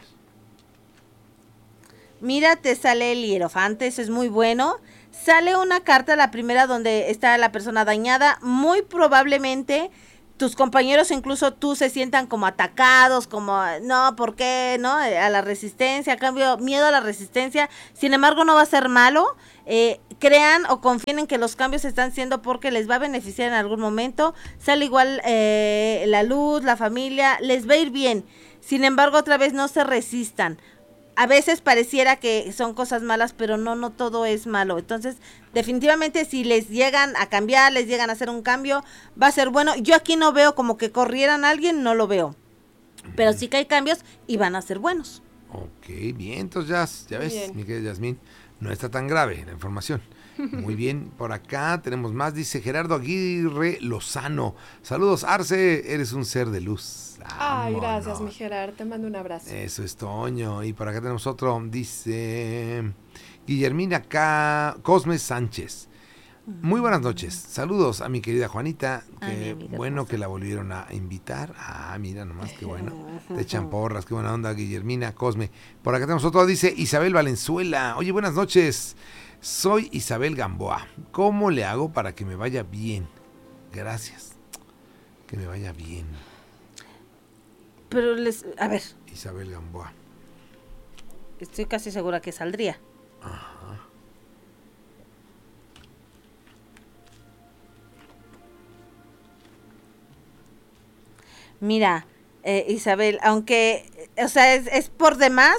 Mira, te sale el hierofante, eso es muy bueno. Sale una carta, la primera, donde está la persona dañada. Muy probablemente tus compañeros, incluso tú, se sientan como atacados, como, no, ¿por qué? ¿No? A la resistencia, a cambio, miedo a la resistencia. Sin embargo, no va a ser malo. Crean o confíen en que los cambios están siendo porque les va a beneficiar en algún momento. Sale igual la luz, la familia, les va a ir bien. Sin embargo, otra vez no se resistan. A veces pareciera que son cosas malas, pero no todo es malo. Entonces, definitivamente si les llegan a cambiar, les llegan a hacer un cambio, va a ser bueno. Yo aquí no veo como que corrieran a alguien, no lo veo. Pero sí que hay cambios y van a ser buenos. Ok, bien, entonces ya ves, Bien. mi querida Yasmín, no está tan grave la información. Muy bien, por acá tenemos más, dice Gerardo Aguirre Lozano. Saludos, Arce, eres un ser de luz. Ay, gracias, Vámonos. mi Gerard. Te mando un abrazo. Eso es Toño. Y por acá tenemos otro, dice Guillermina Cosme Sánchez. Muy buenas noches. Saludos a mi querida Juanita. Ay, mi Qué amiga bueno hermosa. que la volvieron a invitar. Ah, mira nomás, qué bueno. Te echan porras, qué buena onda, Guillermina Cosme. Por acá tenemos otro, dice Isabel Valenzuela. Oye, buenas noches. Soy Isabel Gamboa. ¿Cómo le hago para que me vaya bien? Gracias. Que me vaya bien. Pero a ver, Isabel Gamboa. estoy casi segura que saldría. Mira, Isabel, aunque, o sea, es por demás,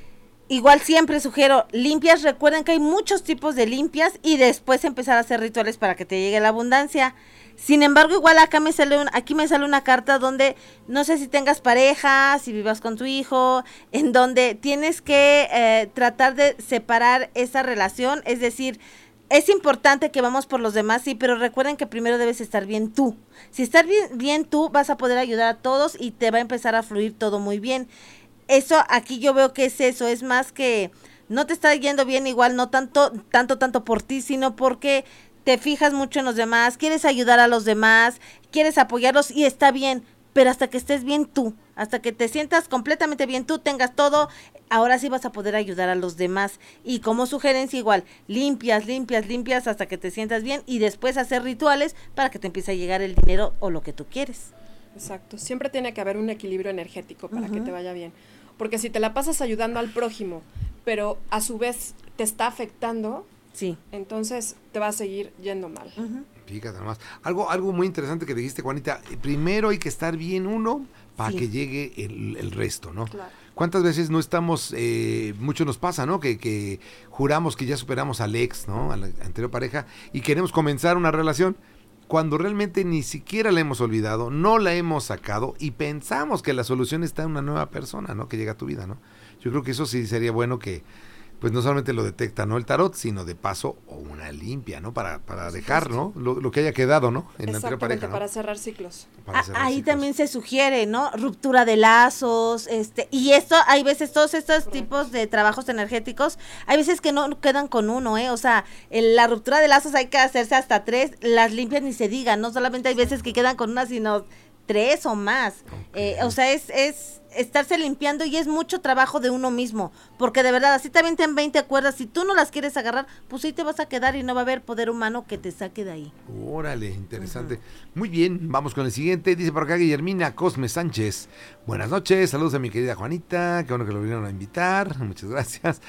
igual siempre sugiero limpias. Recuerden que hay muchos tipos de limpias y después empezar a hacer rituales para que te llegue la abundancia. Sin embargo, igual acá aquí me sale una carta donde no sé si tengas pareja, si vivas con tu hijo, en donde tienes que tratar de separar esa relación. Es decir, es importante que vamos por los demás, sí, pero recuerden que primero debes estar bien tú. Si estás bien tú, vas a poder ayudar a todos y te va a empezar a fluir todo muy bien. Eso aquí yo veo que es eso, es más que no te está yendo bien igual, no tanto por ti, sino porque te fijas mucho en los demás, quieres ayudar a los demás, quieres apoyarlos y está bien, pero hasta que estés bien tú, hasta que te sientas completamente bien tú, tengas todo, ahora sí vas a poder ayudar a los demás. Y como sugerencia igual, limpias hasta que te sientas bien y después hacer rituales para que te empiece a llegar el dinero o lo que tú quieres. Exacto. Siempre tiene que haber un equilibrio energético para que te vaya bien. Porque si te la pasas ayudando al prójimo, pero a su vez te está afectando, Sí. entonces te va a seguir yendo mal. Fíjate nomás. Algo muy interesante que dijiste, Juanita. Primero hay que estar bien uno para Sí. que llegue el resto, ¿no? Claro. ¿Cuántas veces no estamos, mucho nos pasa, ¿no? Que juramos que ya superamos al ex, ¿no? A la anterior pareja y queremos comenzar una relación cuando realmente ni siquiera la hemos olvidado, no la hemos sacado y pensamos que la solución está en una nueva persona, ¿no? Que llega a tu vida, ¿no? Yo creo que eso sí sería bueno que, pues no solamente lo detecta, ¿no? El tarot, sino de paso o una limpia, ¿no? Para dejar, ¿no? Lo que haya quedado, ¿no? En la anterior Exactamente, pareja, ¿no? para cerrar ciclos. Para cerrar Ahí ciclos. también se sugiere, ¿no? Ruptura de lazos, y esto, hay veces todos estos tipos de trabajos energéticos, hay veces que no quedan con uno, o sea, la ruptura de lazos hay que hacerse hasta 3, las limpias ni se digan, no solamente hay veces que quedan con una, sino 3 o más. O sea, es estarse limpiando y es mucho trabajo de uno mismo, porque de verdad, así también te en 20 cuerdas, si tú no las quieres agarrar, pues ahí te vas a quedar y no va a haber poder humano que te saque de ahí. Órale, interesante. Muy bien, vamos con el siguiente. Dice por acá Guillermina Cosme Sánchez. Buenas noches, saludos a mi querida Juanita. Qué bueno que lo vinieron a invitar. Muchas gracias.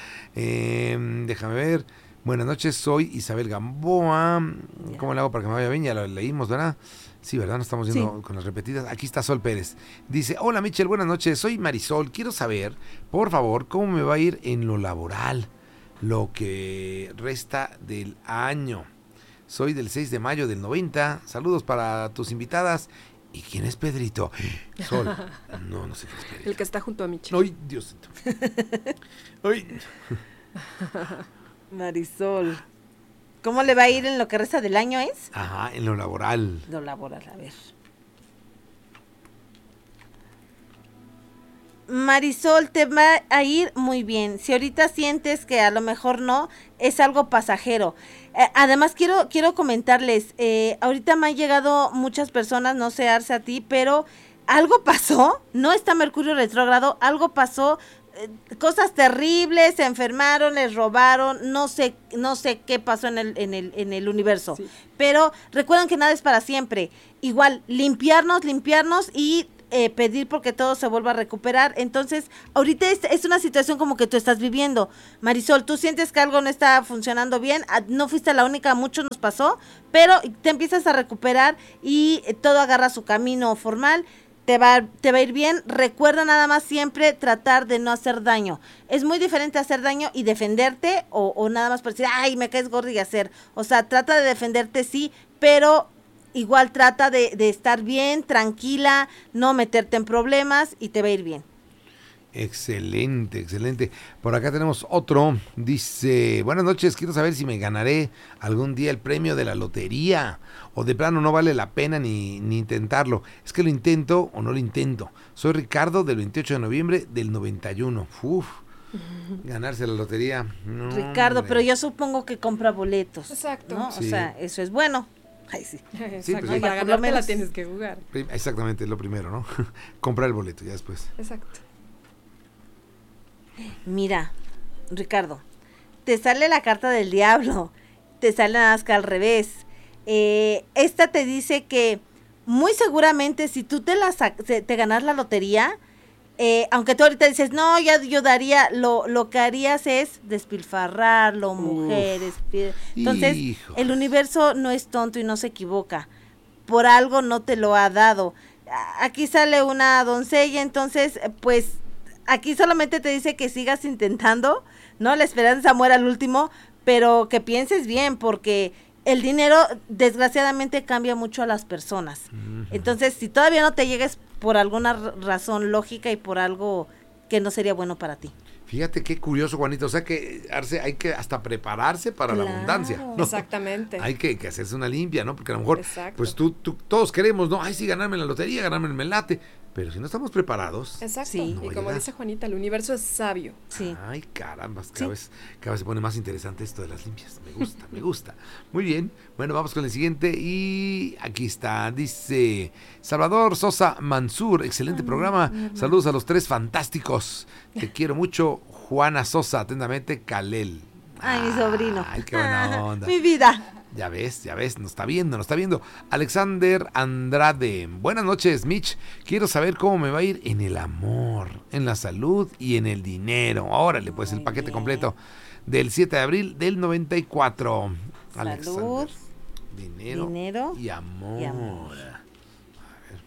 Déjame ver. Buenas noches, soy Isabel Gamboa. ¿Cómo le hago para que me vaya bien? Ya lo leímos, ¿verdad? Sí, ¿verdad? No estamos viendo con las repetidas. Aquí está Sol Pérez. Dice, hola Michelle, buenas noches. Soy Marisol. Quiero saber, por favor, cómo me va a ir en lo laboral, lo que resta del año. Soy del 6 de mayo del 90. Saludos para tus invitadas. ¿Y quién es Pedrito? Sol. No sé quién es Pedrito. El que está junto a Michi. Ay, Dios. Ay. Marisol. ¿Cómo le va a ir en lo que resta del año es? Ajá, en lo laboral. Lo laboral, a ver. Marisol, te va a ir muy bien. Si ahorita sientes que a lo mejor no, es algo pasajero. Además, quiero comentarles, ahorita me han llegado muchas personas, no sé, Arce, a ti, pero algo pasó, no está Mercurio retrógrado, algo pasó, cosas terribles, se enfermaron, les robaron, no sé qué pasó en el universo, sí. Pero recuerden que nada es para siempre. Igual, limpiarnos y pedir porque todo se vuelva a recuperar. Entonces, ahorita es una situación como que tú estás viviendo. Marisol, tú sientes que algo no está funcionando bien, no fuiste la única, mucho nos pasó, pero te empiezas a recuperar y todo agarra su camino formal. Te va a ir bien. Recuerda nada más siempre tratar de no hacer daño. Es muy diferente hacer daño y defenderte o nada más por decir, ay, me caes gordo y hacer. O sea, trata de defenderte, sí, pero igual trata de estar bien, tranquila, no meterte en problemas y te va a ir bien. Excelente, excelente. Por acá tenemos otro. Dice, buenas noches, quiero saber si me ganaré algún día el premio de la lotería o de plano no vale la pena ni intentarlo. Es que lo intento o no lo intento. Soy Ricardo del 28 de noviembre del 91. Uf, ganarse la lotería. No, Ricardo, pero yo supongo que compra boletos. Exacto. ¿No? Sí. O sea, eso es bueno. Ay, sí. Sí, pues sí. Para ganarte la tienes que jugar. Exactamente, es lo primero, ¿no? Comprar el boleto, ya después. Exacto. Mira, Ricardo, te sale la carta del diablo, te sale nada más que al revés. Esta te dice que muy seguramente si tú te ganas la lotería, aunque tú ahorita dices, no, ya yo daría, lo que harías es despilfarrarlo, mujeres. Entonces, híjole, el universo no es tonto y no se equivoca. Por algo no te lo ha dado. Aquí sale una doncella, entonces, pues, aquí solamente te dice que sigas intentando, ¿no? La esperanza muere al último, pero que pienses bien, porque el dinero desgraciadamente cambia mucho a las personas. Uh-huh. Entonces, si todavía no te llegues por alguna razón lógica y por algo que no sería bueno para ti. Fíjate qué curioso, Juanito, o sea que Arce, hay que hasta prepararse para la abundancia, ¿no? Exactamente. Hay que hacerse una limpia, ¿no? Porque a lo mejor, exacto, pues tú todos queremos, ¿no? Ay, sí, ganarme la lotería, ganarme el melate, pero si no estamos preparados. Exacto, sí, no y como dice Juanita, el universo es sabio. Sí. Ay, carambas, cada vez se pone más interesante esto de las limpias, me gusta. Muy bien, bueno, vamos con el siguiente y aquí está, dice Salvador Sosa Mansur, excelente programa, saludos a los tres fantásticos, te quiero mucho, Juana Sosa, atentamente, Kalel. Ay, mi sobrino. Ay, qué buena onda. Mi vida. Ya ves, nos está viendo. Alexander Andrade, buenas noches, Mitch. Quiero saber cómo me va a ir en el amor, en la salud y en el dinero. Órale, pues el paquete completo del 7 de abril del 94. Salud, Alexander, dinero y amor. A ver.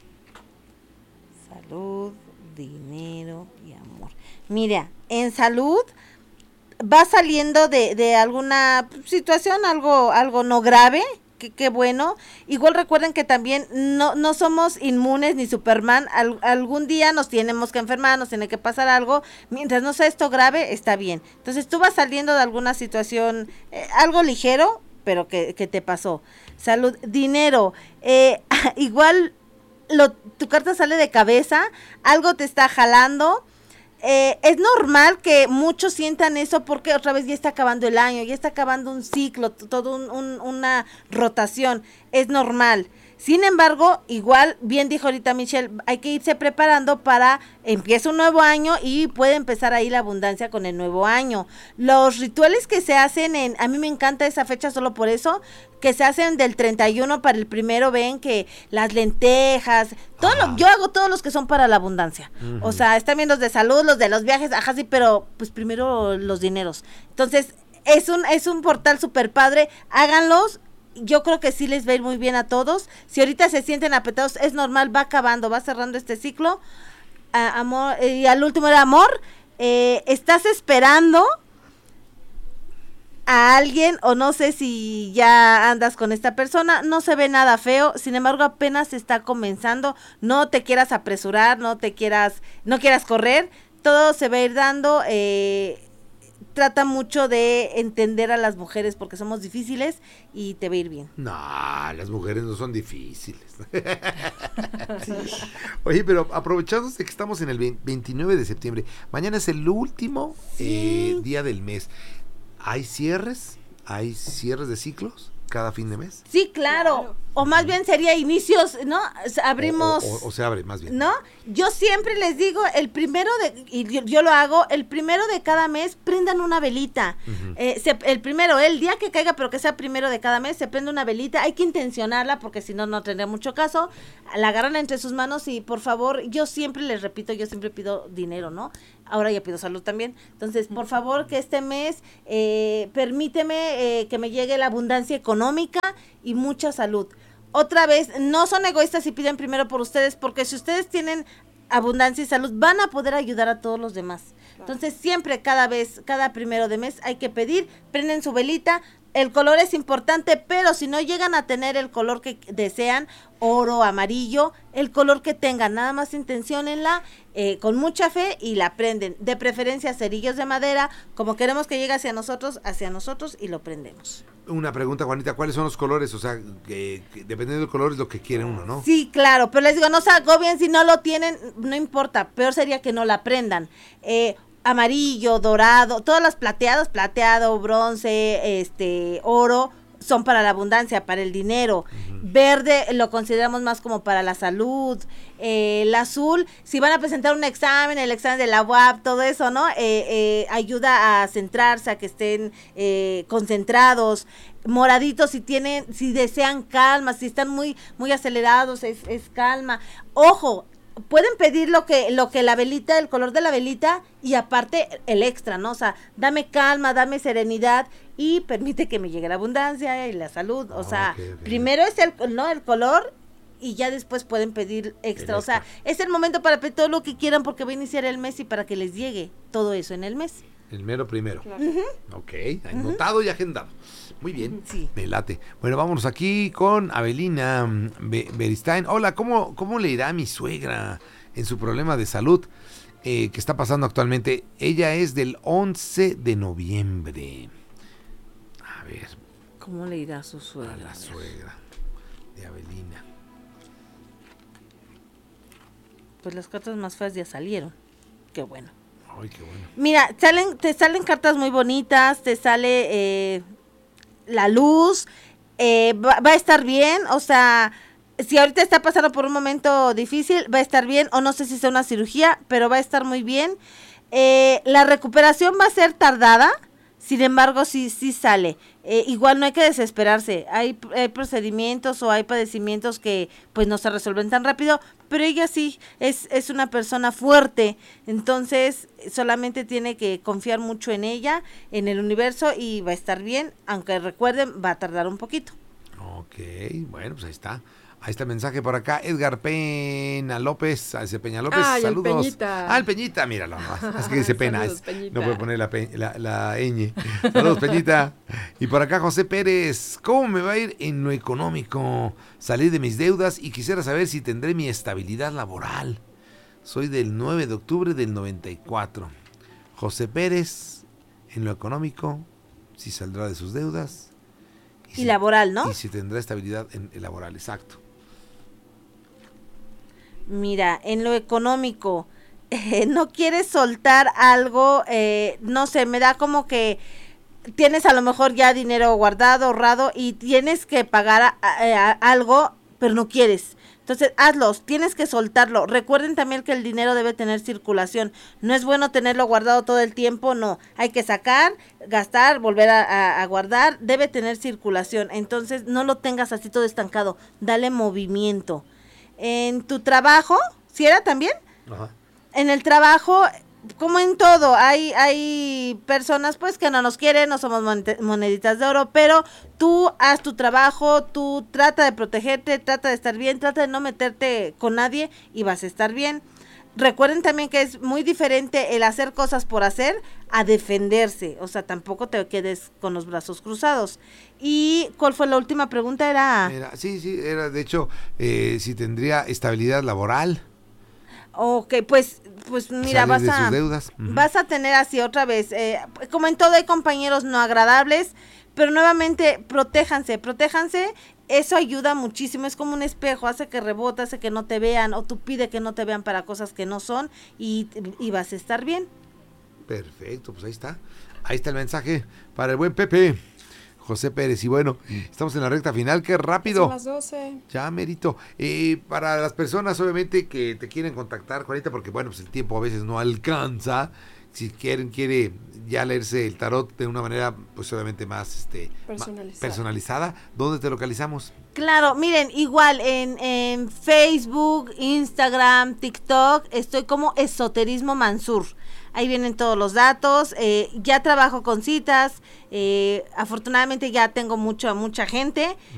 Salud, dinero y amor. Mira, en salud va saliendo de alguna situación, algo no grave, qué bueno. Igual recuerden que también no somos inmunes ni Superman, algún día nos tenemos que enfermar, nos tiene que pasar algo, mientras no sea esto grave, está bien. Entonces tú vas saliendo de alguna situación, algo ligero, pero que te pasó. Salud, dinero, igual tu carta sale de cabeza, algo te está jalando. Es normal que muchos sientan eso porque otra vez ya está acabando el año, ya está acabando un ciclo, todo una rotación, es normal. Sin embargo, igual, bien dijo ahorita Michelle, hay que irse preparando para empieza un nuevo año y puede empezar ahí la abundancia con el nuevo año. Los rituales que se hacen a mí me encanta esa fecha solo por eso, que se hacen del 31 para el 1, ven que las lentejas, yo hago todos los que son para la abundancia. Uh-huh. O sea, están bien los de salud, los de los viajes, ajá, sí, pero pues primero los dineros. Entonces, es un portal súper padre, háganlos. Yo creo que sí les va a ir muy bien a todos. Si ahorita se sienten apretados, es normal, va acabando, va cerrando este ciclo. Amor, y al último era amor. Estás esperando a alguien o no sé si ya andas con esta persona, no se ve nada feo, sin embargo apenas está comenzando, no te quieras apresurar, no quieras correr, todo se va a ir dando, trata mucho de entender a las mujeres porque somos difíciles y te va a ir bien. No, las mujeres no son difíciles. Oye, pero aprovechándose que estamos en el 29 de septiembre, mañana es el último día del mes. ¿Hay cierres? ¿Hay cierres de ciclos cada fin de mes? Sí, claro. O más bien sería inicios, ¿no? Abrimos... O se abre más bien. ¿No? Yo siempre les digo, el primero y yo lo hago, el primero de cada mes prendan una velita. Uh-huh. El día que caiga, pero que sea primero de cada mes, se prende una velita. Hay que intencionarla porque si no, no tendría mucho caso. La agarran entre sus manos y por favor, yo siempre les repito, yo siempre pido dinero, ¿no? Ahora ya pido salud también. Entonces, por favor, que este mes permíteme que me llegue la abundancia económica y mucha salud. Otra vez, no son egoístas y piden primero por ustedes, porque si ustedes tienen abundancia y salud, van a poder ayudar a todos los demás. Entonces, siempre, cada primero de mes, hay que pedir, prenden su velita. El color es importante, pero si no llegan a tener el color que desean, oro, amarillo, el color que tengan, nada más intenciónenla con mucha fe y la prenden. De preferencia cerillos de madera, como queremos que llegue hacia nosotros y lo prendemos. Una pregunta, Juanita, ¿cuáles son los colores? O sea, que dependiendo del color es lo que quiere uno, ¿no? Sí, claro, pero les digo, no se agobien si no lo tienen, no importa, peor sería que no la prendan. Amarillo, dorado, todas las plateadas, plateado, bronce, oro, son para la abundancia, para el dinero. Uh-huh. Verde lo consideramos más como para la salud. El azul, si van a presentar un examen, el examen de la UAP, todo eso, ¿no? Ayuda a centrarse, a que estén concentrados. Moradito, si desean calma, si están muy, muy acelerados, es calma. Ojo, pueden pedir lo que la velita, el color de la velita y aparte el extra, ¿no? O sea, dame calma, dame serenidad y permite que me llegue la abundancia y la salud. O sea, okay. Primero es el color y ya después pueden pedir extra. O sea, es el momento para pedir todo lo que quieran porque va a iniciar el mes y para que les llegue todo eso en el mes. El mero primero. Claro. Uh-huh. Ok, anotado y agendado. Muy bien, sí. Me late. Bueno, vámonos aquí con Abelina Beristain. Hola, ¿cómo le irá a mi suegra en su problema de salud que está pasando actualmente? Ella es del 11 de noviembre. A ver. ¿Cómo le irá a su suegra? A la suegra de Abelina. Pues las cartas más feas ya salieron. Qué bueno. Ay, qué bueno. Mira, te salen cartas muy bonitas, te sale la luz, va a estar bien, o sea, si ahorita está pasando por un momento difícil, va a estar bien, o no sé si sea una cirugía, pero va a estar muy bien. La recuperación va a ser tardada, sin embargo, sí sale. Igual no hay que desesperarse, hay procedimientos o hay padecimientos que pues no se resuelven tan rápido, pero ella sí es una persona fuerte, entonces solamente tiene que confiar mucho en ella, en el universo y va a estar bien, aunque recuerden, va a tardar un poquito. Ok, bueno, pues ahí está. Ahí está el mensaje por acá. Edgar Peña López, Peña López, saludos. El Peñita. El Peñita, míralo. Es que dice pena. Saludos, Peñita. No puede poner la ñ. Saludos, Peñita. Y por acá José Pérez, ¿cómo me va a ir en lo económico? Salir de mis deudas y quisiera saber si tendré mi estabilidad laboral. Soy del 9 de octubre del 94. José Pérez, en lo económico, si saldrá de sus deudas. Y laboral, ¿no? Y si tendrá estabilidad en laboral, exacto. Mira, en lo económico, no quieres soltar algo, no sé, me da como que tienes a lo mejor ya dinero guardado, ahorrado y tienes que pagar algo, pero no quieres. Entonces, hazlo, tienes que soltarlo. Recuerden también que el dinero debe tener circulación. No es bueno tenerlo guardado todo el tiempo, no. Hay que sacar, gastar, volver a guardar. Debe tener circulación. Entonces, no lo tengas así todo estancado. Dale movimiento. En tu trabajo, ¿sí era también? Ajá. En el trabajo, como en todo, hay personas pues que no nos quieren, no somos moneditas de oro, pero tú haz tu trabajo, tú trata de protegerte, trata de estar bien, trata de no meterte con nadie y vas a estar bien. Recuerden también que es muy diferente el hacer cosas por hacer a defenderse, o sea, tampoco te quedes con los brazos cruzados. ¿Y cuál fue la última pregunta? Era de hecho, si tendría estabilidad laboral. Ok, pues pues mira, Salir de sus deudas. vas a tener así otra vez, como en todo hay compañeros no agradables, pero nuevamente protéjanse, eso ayuda muchísimo, es como un espejo, hace que rebote, hace que no te vean, o tú pide que no te vean para cosas que no son, y vas a estar bien. Perfecto, pues ahí está el mensaje para el buen Pepe José Pérez. Y bueno, estamos en la recta final, qué rápido. Son las 12. Ya, merito. Para las personas, obviamente, que te quieren contactar, Juanita, porque bueno, pues el tiempo a veces no alcanza. Si quiere ya leerse el tarot de una manera, pues obviamente más personalizada, ¿dónde te localizamos? Claro, miren, igual en Facebook, Instagram, TikTok, estoy como Esoterismo Mansur. Ahí vienen todos los datos, ya trabajo con citas, afortunadamente ya tengo mucha gente,